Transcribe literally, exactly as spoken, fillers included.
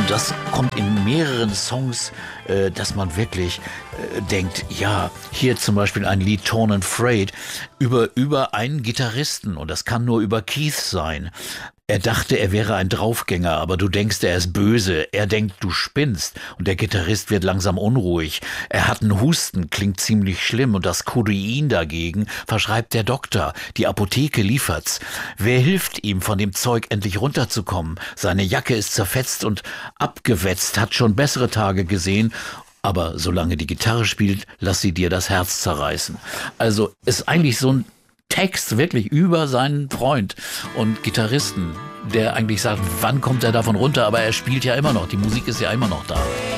Und das kommt in mehreren Songs, äh, dass man wirklich äh, denkt, ja, hier zum Beispiel ein Lied Torn and Frayed über, über einen Gitarristen und das kann nur über Keith sein. Er dachte, er wäre ein Draufgänger, aber du denkst, er ist böse. Er denkt, du spinnst. Und der Gitarrist wird langsam unruhig. Er hat einen Husten, klingt ziemlich schlimm. Und das Codein dagegen verschreibt der Doktor. Die Apotheke liefert's. Wer hilft ihm, von dem Zeug endlich runterzukommen? Seine Jacke ist zerfetzt und abgewetzt, hat schon bessere Tage gesehen. Aber solange die Gitarre spielt, lass sie dir das Herz zerreißen. Also ist eigentlich so ein Text wirklich über seinen Freund und Gitarristen, der eigentlich sagt, wann kommt er davon runter, aber er spielt ja immer noch, die Musik ist ja immer noch da.